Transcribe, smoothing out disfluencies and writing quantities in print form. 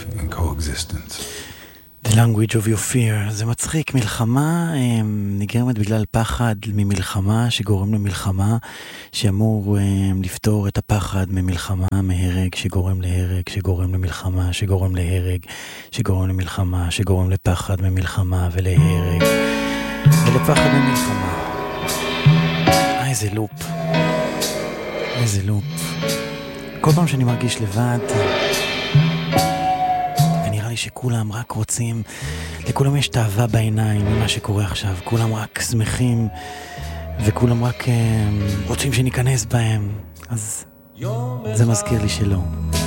in coexistence. The language of your fear. זה מצחיק, מלחמה נגרמת בגלל פחד ממלחמה שגורם למלחמה, שאמור לפתור את הפחד ממלחמה, מהרג שגורם להרג, שגורם למלחמה, שגורם להרג, שגורם למלחמה, שגורם לפחד ממלחמה ולהרג ולפחד ממלחמה. איזה לופ, איזה לופ. כל פעם שאני מרגיש לבד שכולם רק רוצים, לכולם יש תאווה בעיניים ממה שקורה עכשיו, כולם רק שמחים וכולם רק רוצים שניכנס בהם, אז זה מזכיר לי שלא.